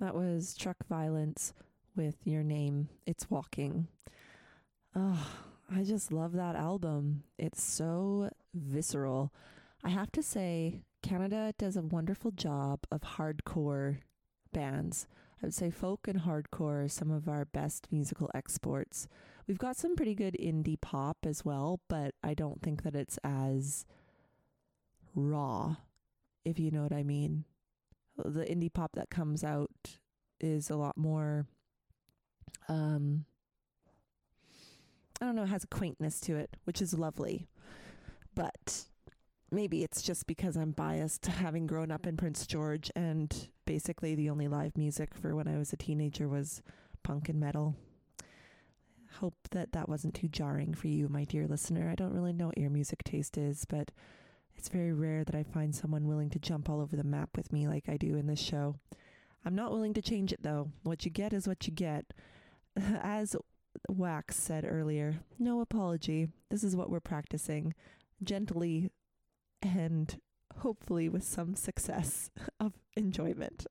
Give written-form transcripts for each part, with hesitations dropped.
That was Truck Violence with Your Name, It's Walking. Oh, I just love that album. It's so visceral. I have to say, Canada does a wonderful job of hardcore bands. I would say folk and hardcore are some of our best musical exports. We've got some pretty good indie pop as well, but I don't think that it's as raw, if you know what I mean. The indie pop that comes out is a lot more, I don't know, has a quaintness to it, which is lovely. But maybe it's just because I'm biased, having grown up in Prince George, and basically the only live music for when I was a teenager was punk and metal. Hope that that wasn't too jarring for you, my dear listener. I don't really know what your music taste is, but it's very rare that I find someone willing to jump all over the map with me like I do in this show. I'm not willing to change it, though. What you get is what you get. As Wax said earlier, no apology. This is what we're practicing. Gently and hopefully with some success of enjoyment.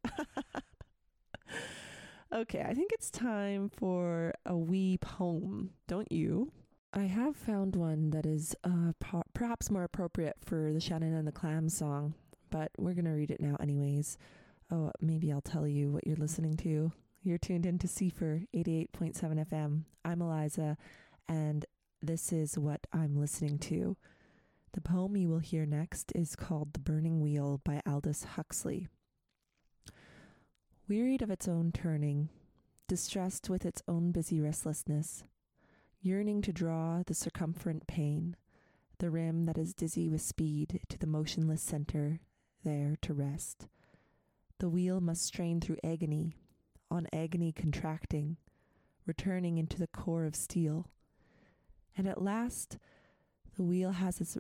Okay, I think it's time for a wee poem, don't you? I have found one that is perhaps more appropriate for the Shannon and the Clams song, but we're going to read it now anyways. Oh, maybe I'll tell you what you're listening to. You're tuned into CFR 88.7 FM. I'm Eliza, and this is what I'm listening to. The poem you will hear next is called The Burning Wheel by Aldous Huxley. Wearied of its own turning, distressed with its own busy restlessness, yearning to draw the circumferent pain, the rim that is dizzy with speed to the motionless center, there to rest. The wheel must strain through agony, on agony contracting, returning into the core of steel. And at last the wheel has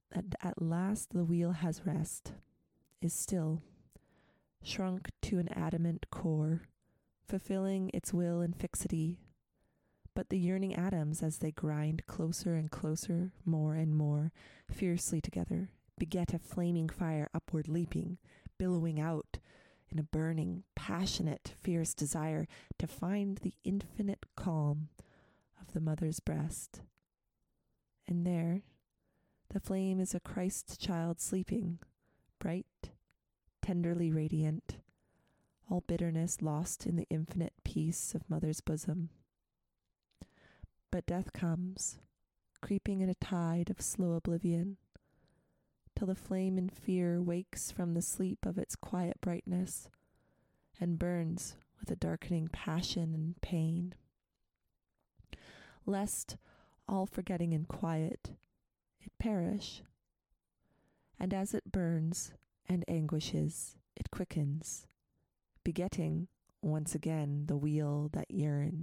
rest, is still, shrunk to an adamant core, fulfilling its will in fixity. But the yearning atoms, as they grind closer and closer, more and more, fiercely together, beget a flaming fire upward leaping, billowing out in a burning, passionate, fierce desire to find the infinite calm of the mother's breast. And there, the flame is a Christ child sleeping, bright, tenderly radiant, all bitterness lost in the infinite peace of mother's bosom. But death comes, creeping in a tide of slow oblivion, till the flame in fear wakes from the sleep of its quiet brightness, and burns with a darkening passion and pain. Lest, all forgetting in quiet, it perish. And as it burns and anguishes, it quickens, begetting once again the wheel that yearns.